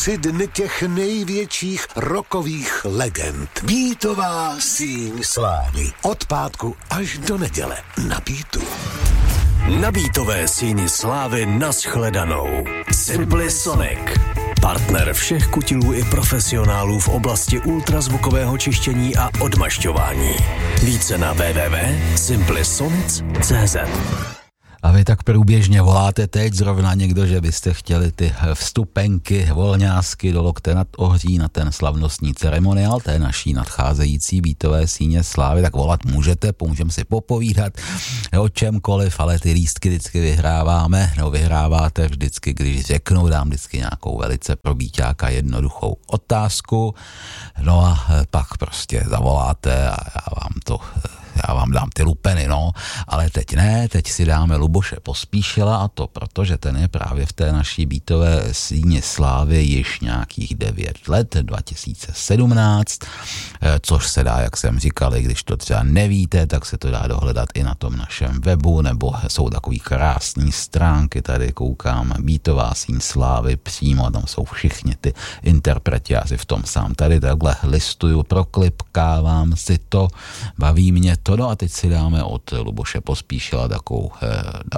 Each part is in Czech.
3 dny těch největších rockových legend. Beatová síň slávy. Od pátku až do neděle na Beatu. Na Beatové síni slávy nashledanou. Simply Sonic. Partner všech kutilů i profesionálů v oblasti ultrazvukového čištění a odmašťování. Více na www.simplysonic.cz. A vy tak průběžně voláte teď zrovna někdo, že byste chtěli ty vstupenky, volňásky do lokte nad ohří na ten slavnostní ceremoniál té naší nadcházející Beatové síně slávy, tak volat můžete, můžeme si popovídat o čemkoliv, ale ty lístky vždycky vyhráváme, nebo vyhráváte vždycky, když řeknu, dám vždycky nějakou velice pro Bíťáka jednoduchou otázku, no a pak prostě zavoláte a já vám dám ty lupeny, no, ale teď ne, teď si dáme Luboše Pospíšila, a to proto, že ten je právě v té naší Beatové síni slávy již nějakých 9 let, 2017, což se dá, jak jsem říkal, i když to třeba nevíte, tak se to dá dohledat i na tom našem webu, nebo jsou takový krásný stránky, tady koukám, Beatová síň slávy přímo, tam jsou všichni ty interpreti, já si v tom sám tady takhle listuju, proklipkávám si to, baví mě to, no a teď si dáme od Luboše Pospíšila takovou,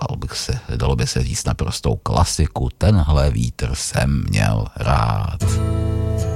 dalo by se říct naprostou klasiku, Tenhle vítr jsem měl rád.